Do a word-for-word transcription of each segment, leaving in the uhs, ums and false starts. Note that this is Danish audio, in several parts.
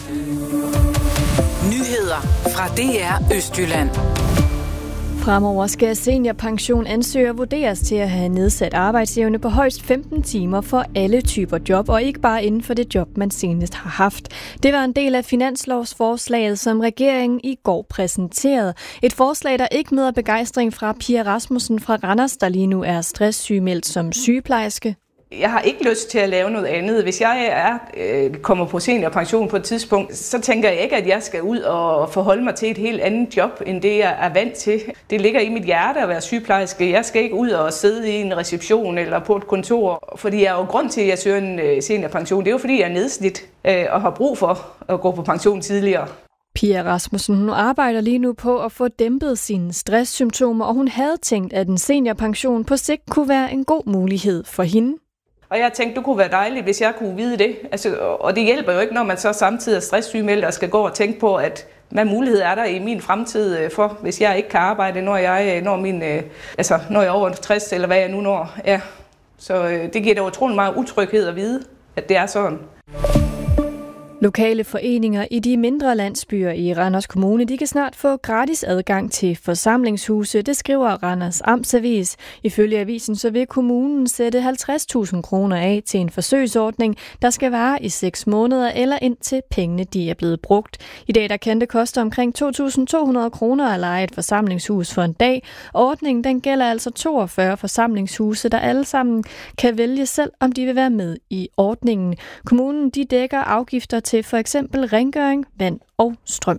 Nyheder fra D R Østjylland. Fremover skal seniorpensionansøgere vurderes til at have nedsat arbejdsevne på højst femten timer for alle typer job, og ikke bare inden for det job, man senest har haft. Det var en del af finanslovsforslaget, som regeringen i går præsenterede. Et forslag, der ikke møder begejstring fra Pia Rasmussen fra Randers, der lige nu er stresssygemeldt som sygeplejerske. Jeg har ikke lyst til at lave noget andet. Hvis jeg er, øh, kommer på seniorpension på et tidspunkt, så tænker jeg ikke, at jeg skal ud og forholde mig til et helt andet job, end det jeg er vant til. Det ligger i mit hjerte at være sygeplejerske. Jeg skal ikke ud og sidde i en reception eller på et kontor, fordi jeg er jo grund til, at jeg søger en seniorpension. Det er jo fordi, jeg er nedslidt øh, og har brug for at gå på pension tidligere. Pia Rasmussen hun arbejder lige nu på at få dæmpet sine stresssymptomer, og hun havde tænkt, at en seniorpension på sigt kunne være en god mulighed for hende. Og jeg tænkte, det kunne være dejligt, hvis jeg kunne vide det. Altså, og det hjælper jo ikke, når man så samtidig er stresssygemeldt og skal gå og tænke på, at hvad mulighed er der i min fremtid for, hvis jeg ikke kan arbejde, når jeg når min, altså når jeg er over tres, eller hvad jeg nu når. Ja. Så det giver da utrolig meget utryghed at vide, at det er sådan. Lokale foreninger i de mindre landsbyer i Randers Kommune, de kan snart få gratis adgang til forsamlingshuse. Det skriver Randers Amtsavis. Ifølge avisen så vil kommunen sætte halvtreds tusind kroner af til en forsøgsordning, der skal vare i seks måneder eller indtil pengene de er blevet brugt. I dag der kan det koste omkring to tusind to hundrede kroner at leje et forsamlingshus for en dag. Ordningen den gælder altså toogfyrre forsamlingshuse, der alle sammen kan vælge selv, om de vil være med i ordningen. Kommunen de dækker afgifter til for eksempel rengøring, vand og strøm.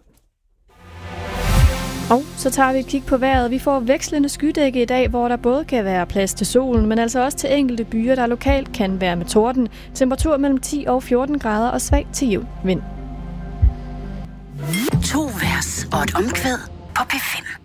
Og så tager vi et kig på vejret. Vi får vekslende skydække i dag, hvor der både kan være plads til solen, men altså også til enkelte byer, der lokalt kan være med torden. Temperatur mellem ti og fjorten grader og svag til jævn vind. To vers og et omkvæd på P fem.